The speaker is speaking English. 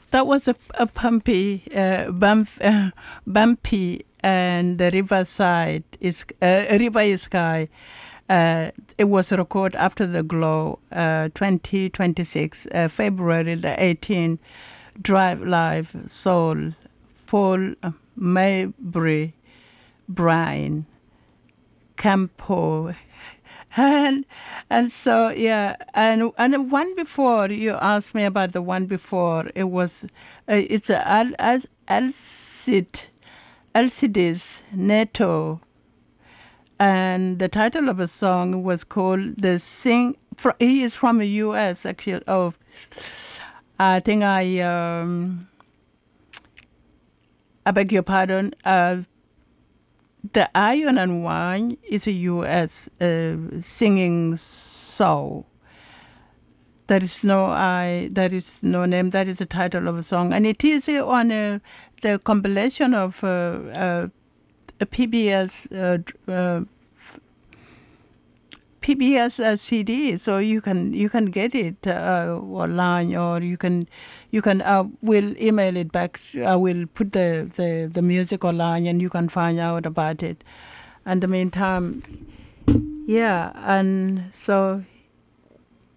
That was a pumpy, bumpy, and the riverside is River Sky. It was recorded after the Glow, 2026, February the 18th. Drive Live, Soul, Paul Maybury, Brian Campo. And so yeah, and the one before, you asked me about the one before. It was it's Alcides Neto, and the title of the song was called "The Sing." He is from the U.S. actually. Oh, I think I beg your pardon. The Iron and Wine is a U.S. Singing soul. There is no name. That is the title of a song, and it is on the compilation of a PBS CD. So you can get it online, or you can we'll email it back. I will put the music online, and you can find out about it. In the meantime, yeah, and so